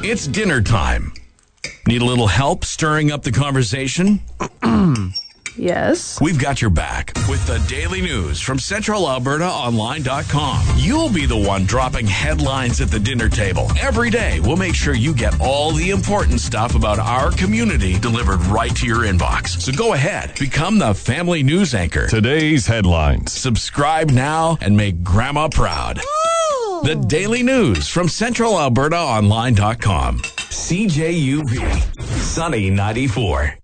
It's dinner time. Need a little help stirring up the conversation? Yes. We've got your back with the daily news from CentralAlbertaOnline.com. You'll be the one dropping headlines at the dinner table. Every day, we'll make sure you get all the important stuff about our community delivered right to your inbox. So go ahead, become the family news anchor. Today's headlines. Subscribe now and make Grandma proud. The daily news from CentralAlbertaOnline.com. CJUV, Sunny 94.